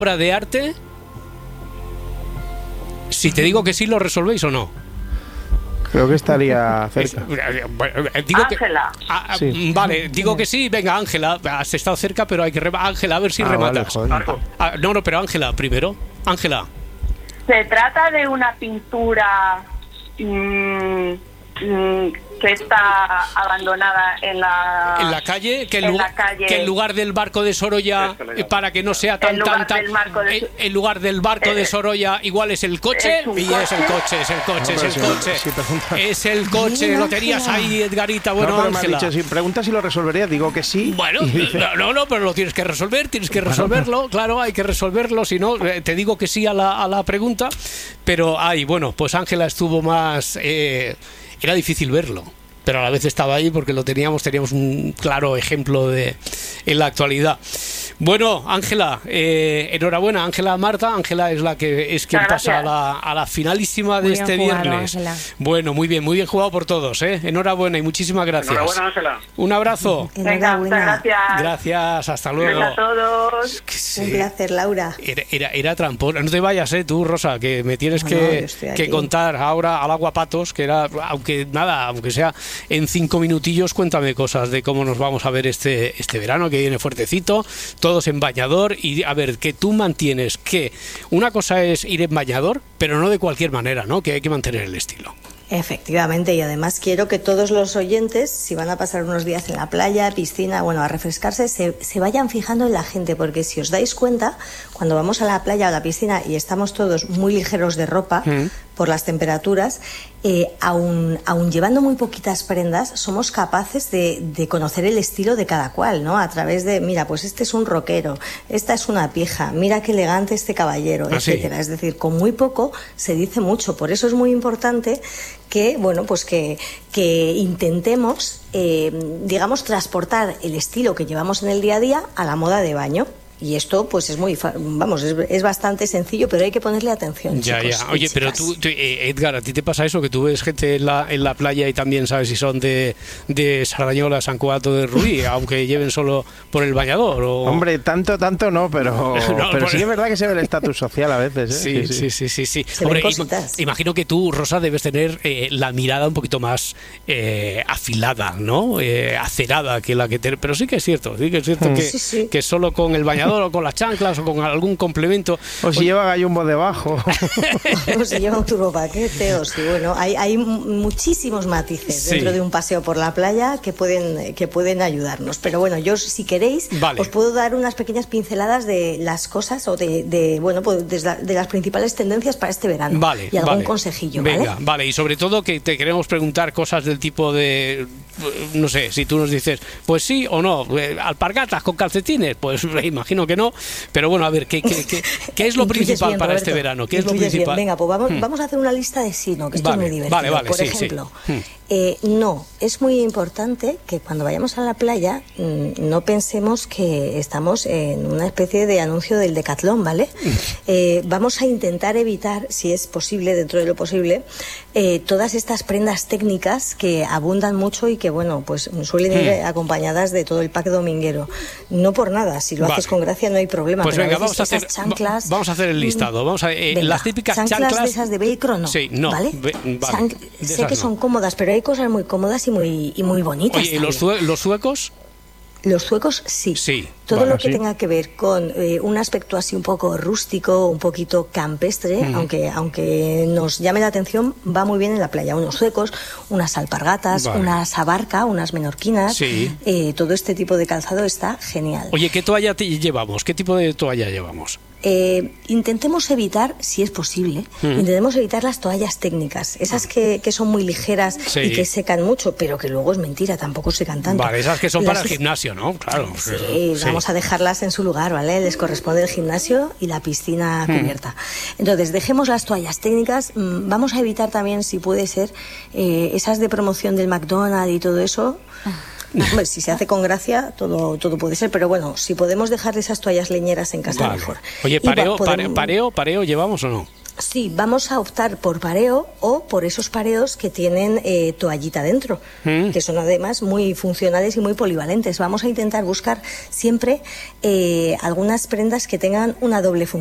obra de arte? Si te digo que sí, ¿lo resolvéis o no? Creo que estaría cerca. Digo Ángela. Sí. Vale, digo que sí. Venga, Ángela, has estado cerca, pero hay que Ángela, a ver si rematas. Vale, No, pero Ángela primero. Ángela. Se trata de una pintura que está abandonada en la calle, que calle. en lugar del barco de Sorolla, para que no sea tan en lugar del barco de Sorolla, igual es el coche. Es el coche. Lo tenías ahí, Edgarita. Bueno, no, pero Ángela. me has dicho, si preguntas si lo resolvería, digo que sí. Bueno, no, pero lo tienes que resolver, resolverlo, claro, hay que resolverlo, si no, te digo que sí a la pregunta, pero bueno, pues Ángela estuvo más... era difícil verlo, pero a la vez estaba ahí porque teníamos un claro ejemplo en la actualidad. Bueno, Ángela, enhorabuena. Ángela Marta. Ángela es quien pasa a la finalísima de muy este jugado, viernes. Ángela. Bueno, muy bien jugado por todos, ¿eh? Enhorabuena y muchísimas gracias. Enhorabuena, Ángela. Un abrazo. Venga, muchas gracias. Gracias, hasta luego. Gracias a todos. Un placer, Laura. Era trampón. No te vayas, tú, Rosa, que me tienes que contar ahora al agua patos, que era, aunque sea en 5 minutillos, cuéntame cosas de cómo nos vamos a ver este verano, que viene fuertecito, todos en bañador. Y a ver, que tú mantienes que una cosa es ir en bañador, pero no de cualquier manera, ¿no? Que hay que mantener el estilo. Efectivamente, y además quiero que todos los oyentes, si van a pasar unos días en la playa, piscina, a refrescarse, se vayan fijando en la gente, porque si os dais cuenta, cuando vamos a la playa o a la piscina y estamos todos muy ligeros de ropa por las temperaturas, aun llevando muy poquitas prendas, somos capaces de conocer el estilo de cada cual, ¿no? A través de, mira, pues este es un rockero, esta es una pija, mira qué elegante este caballero, etcétera. Es decir, con muy poco se dice mucho. Por eso es muy importante que, que intentemos, transportar el estilo que llevamos en el día a día a la moda de baño. Y esto, pues es bastante sencillo, pero hay que ponerle atención. Ya. Chicos, Oye, pero tú, Edgar, ¿a ti te pasa eso? Que tú ves gente en la playa y también sabes si son de Sardañola, San Cuato de Ruí, aunque lleven solo por el bañador. Hombre, tanto no, pero sí es verdad que se ve el estatus social a veces, ¿eh? Sí. Hombre, imagino que tú, Rosa, debes tener la mirada un poquito más afilada, ¿no? Acerada que la que te... Pero sí que es cierto que solo con el bañador o con las chanclas o con algún complemento. O si lleva gallumbo debajo. O si lleva un turbopaquete. Hay muchísimos matices dentro de un paseo por la playa que pueden ayudarnos. Pero bueno, yo, si queréis, os puedo dar unas pequeñas pinceladas de las cosas o de las principales tendencias para este verano. Y algún consejillo. Venga, vale. Y sobre todo que te queremos preguntar cosas del tipo de, no sé, si tú nos dices, pues sí o no, alpargatas con calcetines, pues imagino que no, pero bueno, a ver, ¿qué es lo principal para este verano? ¿Qué es lo principal? Venga, pues vamos a hacer una lista de sí, ¿no? Que esto es muy divertido. Por ejemplo, no, es muy importante que cuando vayamos a la playa no pensemos que estamos en una especie de anuncio del Decathlon, ¿vale? Vamos a intentar evitar, si es posible, dentro de lo posible, todas estas prendas técnicas que abundan mucho y que, pues suelen ir acompañadas de todo el pack dominguero. No por nada, si lo haces con gracia no hay problema. Pues pero venga, vamos a hacer el listado. Las típicas chanclas de esas de velcro, no. Sí, no. ¿Vale? Sé que son cómodas, pero hay cosas muy cómodas y muy bonitas. Oye, ¿y los suecos? Los suecos sí. Todo lo que tenga que ver con un aspecto así un poco rústico, un poquito campestre, aunque nos llame la atención, va muy bien en la playa. Unos suecos, unas alpargatas, unas abarca, unas menorquinas, todo este tipo de calzado está genial. Oye, ¿qué toalla llevamos? ¿Qué tipo de toalla llevamos? Intentemos evitar, si es posible, intentemos evitar las toallas técnicas, esas que son muy ligeras y que secan mucho, pero que luego es mentira, tampoco secan tanto. Vale, esas que son para el gimnasio, ¿no? Claro. Vamos a dejarlas en su lugar, ¿vale? Les corresponde el gimnasio y la piscina cubierta. Entonces, dejemos las toallas técnicas, vamos a evitar también, si puede ser, esas de promoción del McDonald's y todo eso. Hombre, si se hace con gracia, todo puede ser, pero bueno, si podemos dejar esas toallas leñeras en casa, mejor. Oye, ¿pareo llevamos o no? Sí, vamos a optar por pareo o por esos pareos que tienen toallita dentro, que son además muy funcionales y muy polivalentes. Vamos a intentar buscar siempre algunas prendas que tengan una doble función.